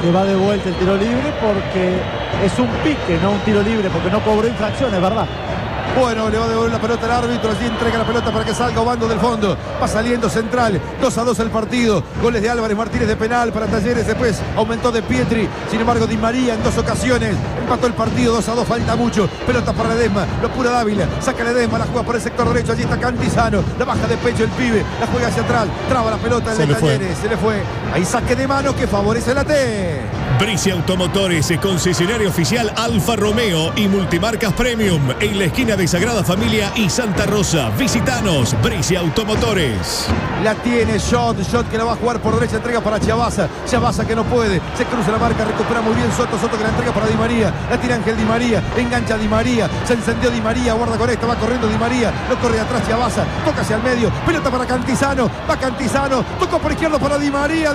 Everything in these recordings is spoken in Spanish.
Le va de vuelta el tiro libre porque es un pique, no un tiro libre, porque no cobró infracciones, ¿verdad? Bueno, le va a devolver la pelota al árbitro. Allí entrega la pelota para que salga Obando del fondo. Va saliendo Central. 2-2 el partido. Goles de Álvarez Martínez de penal para Talleres. Después aumentó de Pietri. Sin embargo, Di María en 2 ocasiones. Empató el partido. 2-2. Falta mucho. Pelota para Ledesma. Lo apura Dávila. Saca Ledesma. La juega por el sector derecho. Allí está Cantizano. La baja de pecho el pibe. La juega hacia atrás. Traba la pelota el de Talleres. Se le fue. Ahí saque de mano que favorece la T. Bricia Automotores, concesionario oficial Alfa Romeo y Multimarcas Premium en la esquina de Sagrada Familia y Santa Rosa. Visitanos, Bricia Automotores. La tiene Shot que la va a jugar por derecha, entrega para Chavasa que no puede, se cruza la marca, recupera muy bien Soto que la entrega para Di María, la tira Ángel Di María, engancha Di María, se encendió Di María, guarda con esta, va corriendo Di María, lo corre atrás Chavasa, toca hacia el medio, pelota para Cantizano, va Cantizano, tocó por izquierdo para Di María,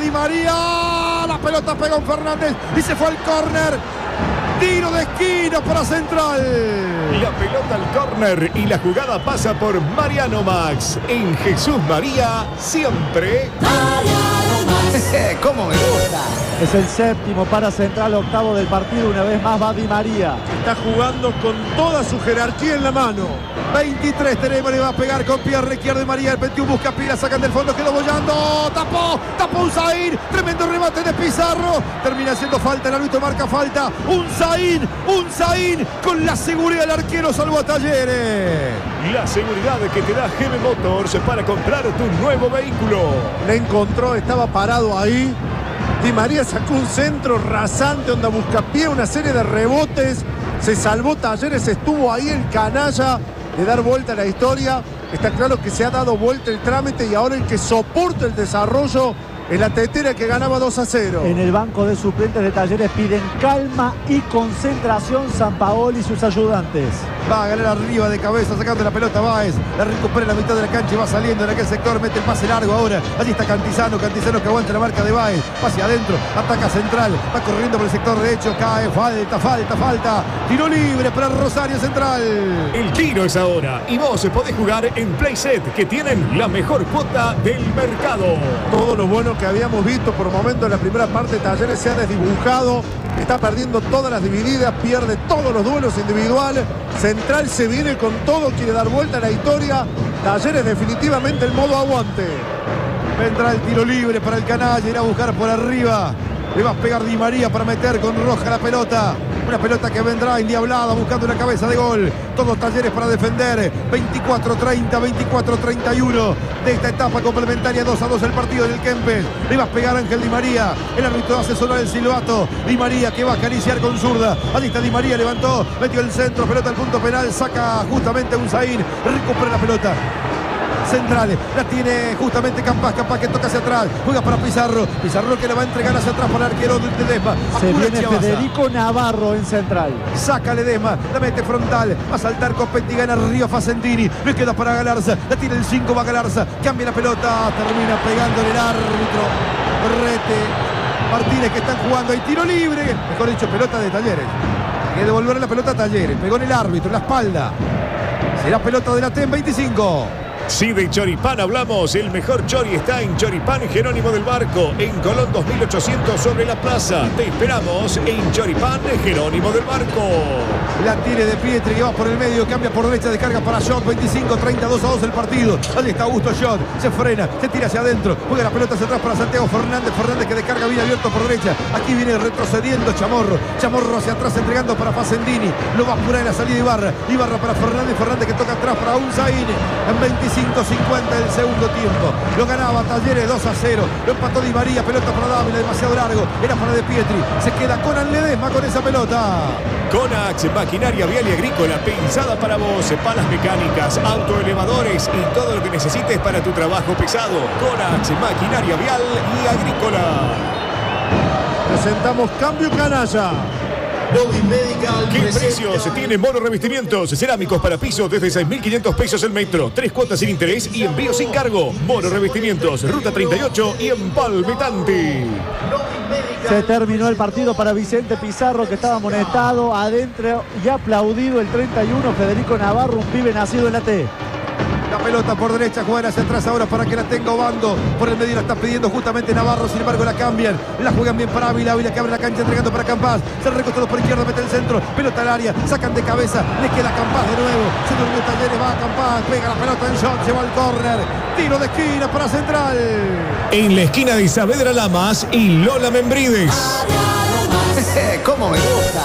la pelota pegó en Fernández y se fue al córner. Tiro de esquina para Central. La pelota al córner y la jugada pasa por Mariano Max. En Jesús María, siempre. ¿Cómo me gusta? Es el séptimo para Central, octavo del partido. Una vez más va Di María. Está jugando con toda su jerarquía en la mano. 23 tenemos, le va a pegar con pierna izquierda de María. El 21 busca Pila, sacan del fondo, quedó bollando. Tapó Unzaín. Tremendo remate de Pizarro. Termina haciendo falta, el árbitro marca falta. Unzaín con la seguridad del arquero salvó a Talleres. La seguridad que te da GB Motors para comprar tu nuevo vehículo. Le encontró, estaba parado ahí. Di María sacó un centro rasante, onda buscapié, una serie de rebotes. Se salvó Talleres, estuvo ahí el canalla de dar vuelta a la historia. Está claro que se ha dado vuelta el trámite y ahora el que soporta el desarrollo es la Tetera, que ganaba 2-0. En el banco de suplentes de Talleres piden calma y concentración Sampaoli y sus ayudantes. Va a ganar arriba de cabeza, sacando la pelota Báez. La recupera en la mitad de la cancha y va saliendo en aquel sector. Mete el pase largo ahora. Allí está Cantizano que aguanta la marca de Báez. Va hacia adentro, ataca Central. Va corriendo por el sector derecho. Cae, falta. Tiro libre para Rosario Central. El tiro es ahora y vos podés jugar en Playset, que tienen la mejor cuota del mercado. Todo lo bueno que habíamos visto por momentos en la primera parte, Talleres se ha desdibujado, está perdiendo todas las divididas, pierde todos los duelos individuales. Central se viene con todo, quiere dar vuelta a la historia. Talleres definitivamente el modo aguante. Vendrá el tiro libre para el canalla, irá a buscar por arriba. Le va a pegar Di María para meter con Roja la pelota. Una pelota que vendrá endiablada buscando una cabeza de gol. Todos Talleres para defender. 24-30, 24-31 de esta etapa complementaria. 2-2 el partido del Kempes. Le va a pegar Ángel Di María. El árbitro hace sonar el silbato. Di María que va a acariciar con zurda. Allí está Di María, levantó, metió el centro, pelota al punto penal. Saca justamente a Unzaín. Recupera la pelota. Central, la tiene justamente Campas que toca hacia atrás, juega para Pizarro que le va a entregar hacia atrás para el arquero de Ledesma. Se viene Federico Navarro en Central. Saca Ledesma, la mete frontal, va a saltar Copetti, gana arriba Facendini, le queda para Galarza, la tiene el 5, va Galarza, cambia la pelota, termina pegando en el árbitro. Rete, Martínez que están jugando, hay tiro libre, mejor dicho, pelota de Talleres. Hay que devolver la pelota a Talleres, pegó en el árbitro, en la espalda. Será pelota de la T en 25. Si de choripán hablamos, el mejor chori está en Choripán Jerónimo del Barco, en Colón 2800 sobre la plaza. Te esperamos en Choripán Jerónimo del Barco. La tiene de Pietri que va por el medio, cambia por derecha, descarga para Shot, 25-30, 2-2 el partido. Allí está Augusto Shot, se frena, se tira hacia adentro, juega la pelota hacia atrás para Santiago Fernández que descarga bien abierto por derecha. Aquí viene retrocediendo Chamorro hacia atrás entregando para Facendini, lo va a apurar en la salida Ibarra para Fernández que toca atrás para Unzaín en 25-50 del segundo tiempo. Lo ganaba Talleres 2-0, lo empató Di María, pelota para Dávila, demasiado largo, era para De Pietri, se queda Conan Ledesma con esa pelota. Conax, maquinaria vial y agrícola pensada para vos, palas mecánicas, autoelevadores y todo lo que necesites para tu trabajo pesado. Conax, maquinaria vial y agrícola. Presentamos Cambio Canalla. ¿Qué precios tiene Mono Revestimientos? Cerámicos para pisos desde 6.500 pesos el metro, 3 cuotas sin interés y envío sin cargo. Mono Revestimientos, Ruta 38 y en Palmitanti. Se terminó el partido para Vicente Pizarro, que estaba amonestado adentro y aplaudido el 31, Federico Navarro, un pibe nacido en la T. La pelota por derecha, juegan hacia atrás ahora para que la tenga Obando. Por el medio la está pidiendo justamente Navarro, sin embargo la cambian. La juegan bien para Ávila, Ávila que abre la cancha entregando para Campas. Se recostó por izquierda, mete el centro, pelota al área, sacan de cabeza, le queda Campas de nuevo. Se durmió Talleres, va a Campas, pega la pelota en shot, se va al córner. Tiro de esquina para Central. En la esquina de Saavedra Lamas y Lola Membrives. ¿Cómo me gusta?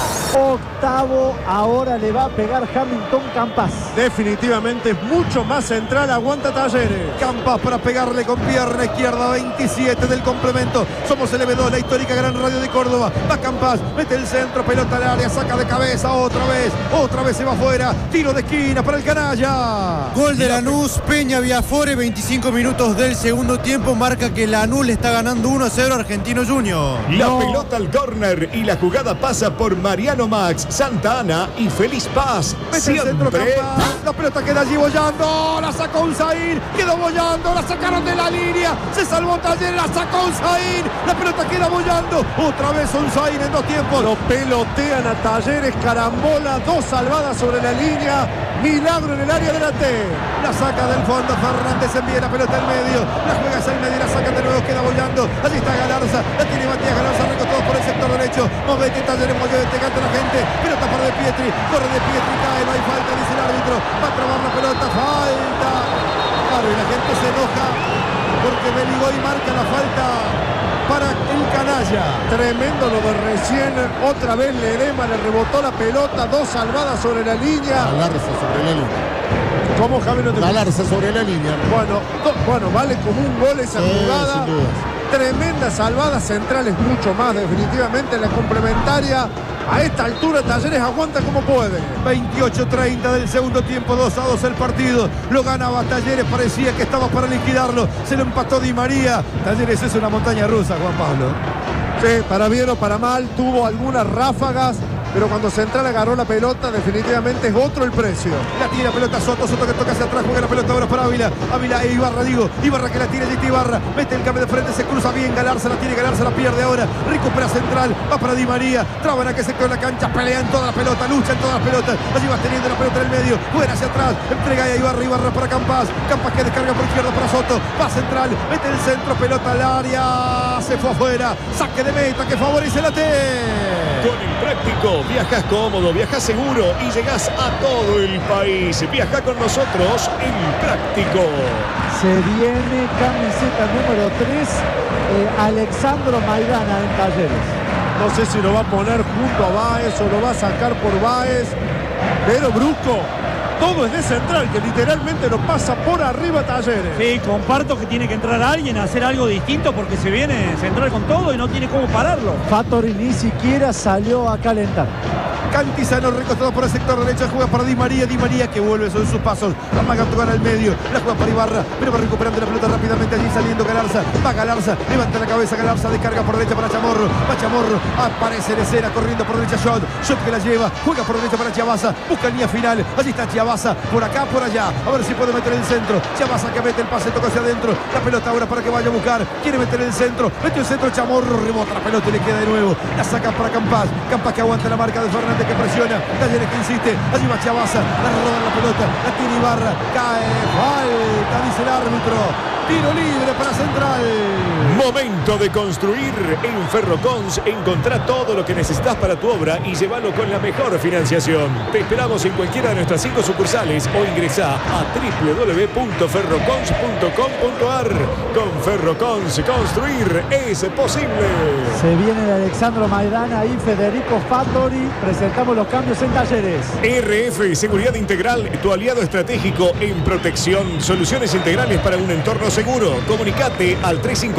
Octavo, ahora le va a pegar Hamilton Campas. Definitivamente es mucho más central, aguanta Talleres. Campas para pegarle con pierna izquierda, 27 del complemento. Somos el M2, la histórica Gran Radio de Córdoba. Va Campas, mete el centro, pelota al área, saca de cabeza otra vez se va afuera. Tiro de esquina para el canalla. Gol de Lanús, Peña Viafore, 25 minutos del segundo tiempo, marca que Lanús le está ganando 1-0 a Argentino Junior. La pelota al córner y la jugada pasa por Mariano Max, Santa Ana y Feliz Paz. Mete el centro Siempre. Campas, la pelota queda allí bollando, la sacó Unzaín, quedó bollando, la sacaron de la línea, se salvó Talleres, la sacó Unzaín, la pelota queda bollando, otra vez Unzaín en 2 tiempos. Lo pelotean a Talleres, carambola, 2 salvadas sobre la línea, milagro en el área de la T. La saca del fondo, Fernández envía la pelota al medio, la juega hacia el medio, la saca de nuevo, queda bollando, allí está Galarza, la tiene Matías Galarza, recostado por el sector derecho, movete Talleres, movete, canta la gente, pelota para De Pietri, corre De Pietri, cae, no hay falta, dice el árbitro, va a trabar la pelota, falta. Claro, y la gente se enoja porque Beligoy marca la falta para el canalla. Tremendo lo de recién, otra vez Ledema le rebotó la pelota, 2 salvadas sobre la línea. Galarza sobre la línea. ¿Cómo, Javier? No te... Galarza sobre la línea. Bueno, vale como un gol esa jugada. Sin dudas. Tremenda salvada, Centrales mucho más definitivamente en la complementaria. A esta altura Talleres aguanta como puede. 28-30 del segundo tiempo, 2-2 el partido. Lo ganaba Talleres, parecía que estaba para liquidarlo. Se lo empató Di María. Talleres es una montaña rusa, Juan Pablo. Sí, para bien o para mal, tuvo algunas ráfagas, pero cuando Central agarró la pelota, definitivamente es otro el precio. La tira pelota Soto que toca hacia atrás, juega la pelota ahora para Ávila. Ávila e Ibarra, Ibarra que la tira, Giti Ibarra, mete el cambio de frente, se cruza bien, Galarza la tiene, Galarza la pierde ahora, recupera Central, va para Di María, traban a que se quedó en la cancha, pelean toda la pelota, luchan todas las pelotas, allí va teniendo la pelota en el medio, juega hacia atrás, entrega a Ibarra para Campas que descarga por izquierda para Soto, va Central, mete el centro, pelota al área, se fue afuera, saque de meta que favorece la T. Con el Práctico, viajas cómodo, viajas seguro y llegás a todo el país. Viaja con nosotros en Práctico. Se viene camiseta número 3, Alexandro Maidana en Talleres. No sé si lo va a poner junto a Báez o lo va a sacar por Báez, pero brusco. Todo es de Central, que literalmente lo pasa por arriba Talleres. Sí, comparto que tiene que entrar alguien a hacer algo distinto porque se viene Central con todo y no tiene cómo pararlo. Fattori ni siquiera salió a calentar. Cantizano recostado por el sector derecho, juega para Di María que vuelve sobre sus pasos, amaga a tocar al medio, la juega para Ibarra, pero va recuperando la pelota rápidamente, allí saliendo Galarza, va Galarza, levanta la cabeza Galarza, descarga por derecha para Chamorro, va Chamorro, aparece Lecera corriendo por derecha, Shot que la lleva, juega por derecha para Chiabaza, busca línea final, allí está Chiabaza, por acá, por allá, a ver si puede meter el centro, Chiabaza que mete el pase, toca hacia adentro, la pelota ahora para que vaya a buscar, quiere meter el centro, mete el centro Chamorro, rebota la pelota y le queda de nuevo, la saca para Campas que aguanta la marca de Fernández que presiona, Talleres que insiste, allí va Chiabaza, la roba la pelota, la tiene Ibarra, cae, falta, dice el árbitro. Tiro libre para Central. Momento de construir. En Ferrocons encontrá todo lo que necesitas para tu obra y llévalo con la mejor financiación. Te esperamos en cualquiera de nuestras 5 sucursales o ingresá a www.ferrocons.com.ar. Con Ferrocons, construir es posible. Se viene el Alexandro Maidana y Federico Fattori. Presentamos los cambios en Talleres. RF Seguridad Integral, tu aliado estratégico en protección. Soluciones integrales para un entorno seguro. Comunicate al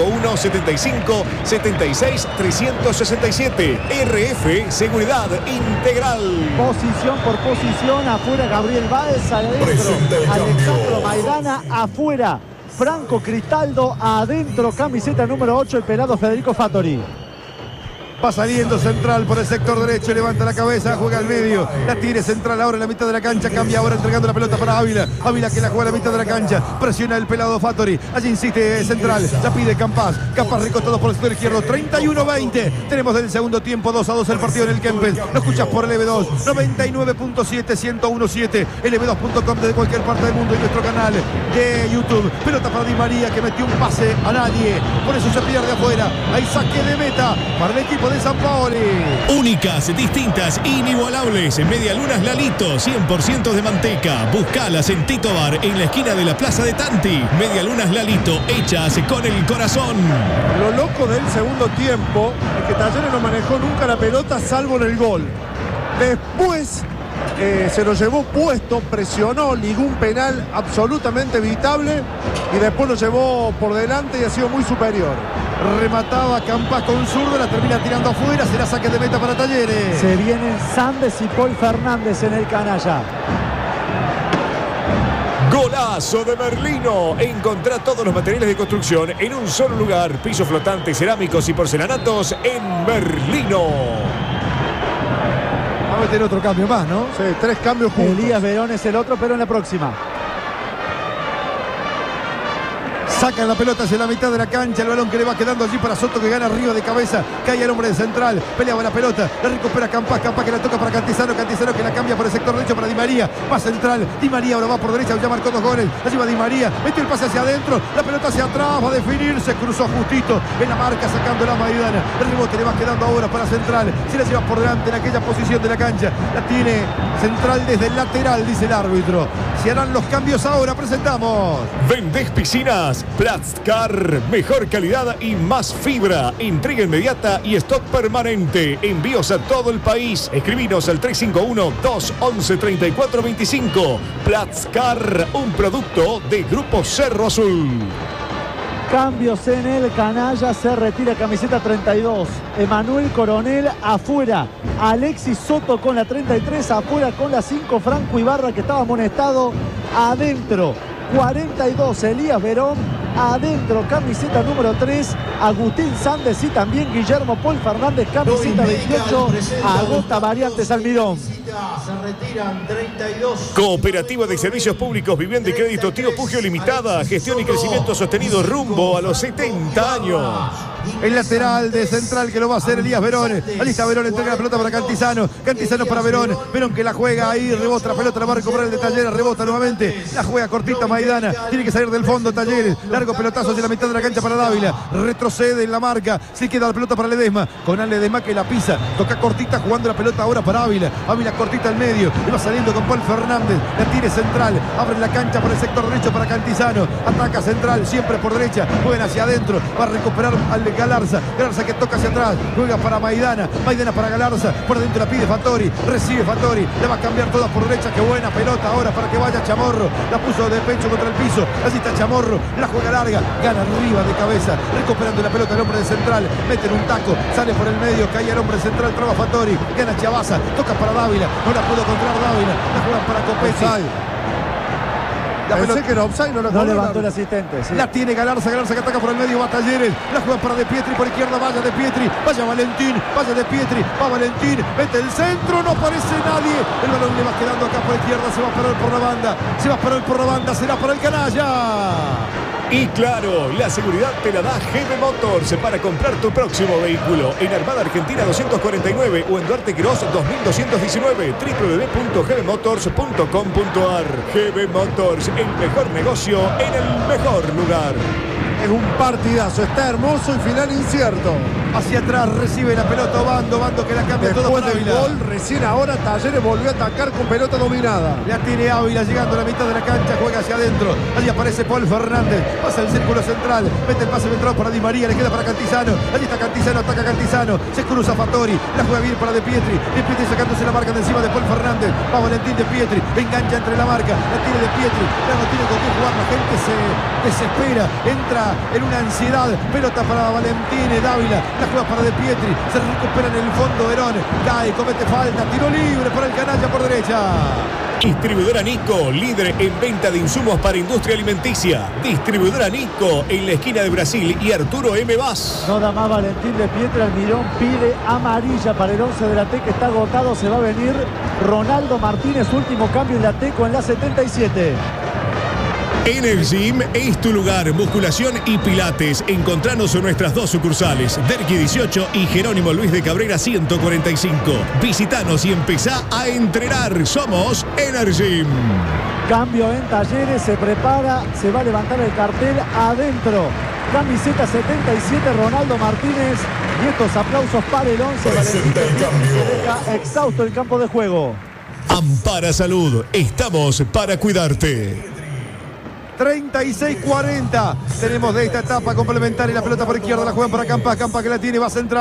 351-75-76-367. RF Seguridad Integral. Posición por posición, afuera Gabriel Báez, adentro Alexandro Maidana, afuera Franco Cristaldo, adentro camiseta número 8 el pelado Federico Fattori. Va saliendo Central por el sector derecho, levanta la cabeza, juega al medio. La tiene Central ahora en la mitad de la cancha, cambia ahora entregando la pelota para Ávila. Ávila que la juega a la mitad de la cancha, presiona el pelado Fattori. Allí insiste Central, la pide Campas. Campas recostado por el sector izquierdo, 31-20. Tenemos del segundo tiempo 2-2 el partido en el Kempes. Lo escuchas por LB2, 99.7, 101.7, LB2.com desde cualquier parte del mundo y nuestro canal de YouTube. Pelota para Di María que metió un pase a nadie, por eso se pierde afuera. Hay saque de meta para el equipo de San Paoli. Únicas, distintas, inigualables. Medialunas Lalito, 100% de manteca. Buscalas en Tito Bar, en la esquina de la Plaza de Tanti. Medialunas Lalito, hechas con el corazón. Lo loco del segundo tiempo es que Talleres no manejó nunca la pelota salvo en el gol. Después se lo llevó puesto, presionó, ligó un penal absolutamente evitable y después lo llevó por delante y ha sido muy superior. Remataba Campas con zurdo, la termina tirando afuera, será saque de meta para Talleres. Se vienen Sandes y Paul Fernández en el canalla. Golazo de Merlino. Encontrá todos los materiales de construcción en un solo lugar. Pisos flotantes, cerámicos y porcelanatos en Merlino. Va a meter otro cambio más, ¿no? Sí, 3 cambios juntos. Elías Verón es el otro, pero en la próxima. Sacan la pelota hacia la mitad de la cancha, el balón que le va quedando allí para Soto que gana arriba de cabeza, cae el hombre de Central, peleaba la pelota, la recupera Campas, Campas que la toca para Cantizano, Cantizano que la cambia por el sector derecho para Di María, va Central, Di María ahora va por derecha, ya marcó 2 goles, allí va Di María, metió el pase hacia adentro, la pelota hacia atrás, va a definir, se cruzó justito en la marca sacando la Maidana, el rebote le va quedando ahora para Central, se la lleva por delante en aquella posición de la cancha, la tiene Central desde el lateral, dice el árbitro, se harán los cambios ahora, presentamos. ¿Vendés piscinas? Platzcar, mejor calidad y más fibra. Entrega inmediata y stock permanente. Envíos a todo el país. Escribinos al 351-211-3425. Platzcar, un producto de Grupo Cerro Azul. Cambios en el canalla, se retira camiseta 32. Emanuel Coronel afuera. Alexis Soto con la 33, afuera con la 5. Franco Ibarra que estaba amonestado adentro. 42 Elías Verón, adentro camiseta número 3 Agustín Sandes y también Guillermo Paul Fernández, camiseta 28, agota Variantes Almirón. Se retiran 32. Cooperativa de Servicios Públicos, Vivienda y Crédito Tío Pugio Limitada, gestión y crecimiento sostenido rumbo a los 70 años. El lateral de Central que lo va a hacer Elías Verón. Allí está Verón, entrega la pelota para Cantizano. Cantizano para Verón. Verón que la juega ahí, rebota la pelota, la va a recuperar el de Talleres, rebota nuevamente. La juega cortita Maidana. Tiene que salir del fondo Talleres. Largo pelotazo hacia la mitad de la cancha para Dávila. Retrocede en la marca. Se queda la pelota para Ledesma. Con Ledesma que la pisa. Toca cortita jugando la pelota ahora para Ávila. Ávila cortita al medio. Y va saliendo con Paul Fernández. La tiene Central. Abre la cancha por el sector derecho para Cantizano. Ataca Central siempre por derecha. Juega hacia adentro. Va a recuperar al Galarza. Galarza que toca hacia atrás. Juega para Maidana. Maidana para Galarza. Por dentro la pide Fattori. Recibe Fattori. Le va a cambiar todas por derecha. Qué buena pelota ahora para que vaya Chamorro. La puso de pecho contra el piso. Así está Chamorro. La juega larga. Gana arriba de cabeza. Recuperando la pelota el hombre de Central. Mete en un taco. Sale por el medio. Cae el hombre de Central. Traba Fattori. Gana Chiabaza. Toca para Dávila. No la pudo controlar Dávila. La juegan para Copetti. Pensé que era offside, no levantó el asistente. Sí. La tiene Galarza, Galarza que ataca por el medio, va Talleres. La juega para De Pietri por izquierda, vaya De Pietri, vaya Valentín, vaya De Pietri, va Valentín, mete el centro, no aparece nadie. El balón le va quedando acá por izquierda, se va a parar por la banda, se va a parar por la banda, será para el canalla. Y claro, la seguridad te la da GB Motors para comprar tu próximo vehículo en Armada Argentina 249 o en Duarte Quirós 2219, www.gbmotors.com.ar. GB Motors, el mejor negocio en el mejor lugar. Es un partidazo, está hermoso y final incierto. Hacia atrás recibe la pelota Bando que la cambia todo para Después del Ávila. gol, recién ahora Talleres volvió a atacar con pelota dominada. La tiene Ávila llegando a la mitad de la cancha, juega hacia adentro. Allí aparece Paul Fernández, pasa el círculo central, mete el pase central para Di María, le queda para Cantizano. Allí está Cantizano, ataca Cantizano, se cruza Fattori, la juega bien para De Pietri. De Pietri sacándose la marca de encima de Paul Fernández. Va Valentín De Pietri, engancha entre la marca, la tiene De Pietri, ya no tiene con qué jugar, la gente se desespera, entra en una ansiedad. Pelota para Valentín Dávila, La juega para De Pietri. Se recupera en el fondo Verón. Cae, comete falta. Tiro libre para el canalla por derecha. Distribuidora Nico, líder en venta de insumos para industria alimenticia. Distribuidora Nico, en la esquina de Brasil y Arturo M. Vaz. No da más Valentín De Pietri. Almirón pide amarilla para el 11 de la T, que está agotado. Se va a venir Ronaldo Martínez, último cambio en la T con la 77. Energym es tu lugar, musculación y pilates. Encontranos en nuestras 2 sucursales, Derqui 18 y Jerónimo Luis de Cabrera 145. Visitanos y empezá a entrenar. Somos Energym. Cambio en Talleres, se prepara, se va a levantar el cartel adentro. Camiseta 77, Ronaldo Martínez. Y estos aplausos para el 11. Valentín De Pietri se deja exhausto el campo de juego. Ampara Salud, estamos para cuidarte. 36-40. Tenemos de esta etapa complementaria. La pelota por izquierda la juegan para Campa. Campa que la tiene, va a centrar.